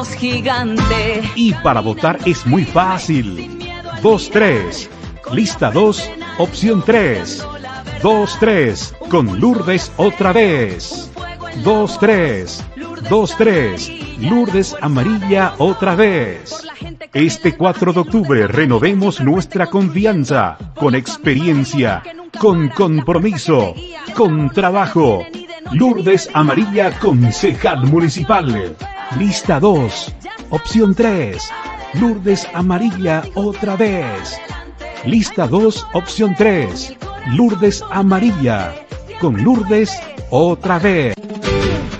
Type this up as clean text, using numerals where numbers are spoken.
Gigante. Y para votar es muy fácil. 2-3. Lista 2, opción 3. 2-3. Con Lourdes otra vez. 2-3. 2-3. Lourdes amarilla otra vez. Este 4 de octubre renovemos nuestra confianza, con experiencia, con compromiso, con trabajo. Lourdes amarilla, concejal municipal. Lista 2, opción 3. Lourdes amarilla otra vez. Lista 2, opción 3. Lourdes amarilla. Con Lourdes otra vez.